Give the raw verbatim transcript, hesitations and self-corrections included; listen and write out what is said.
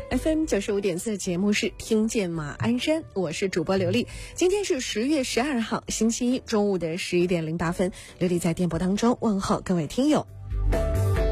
F M 九十五点四节目是听见马鞍山，我是主播刘丽。今天是十月十二号星期一中午的十一点零八分，刘丽在电波当中问候各位听友。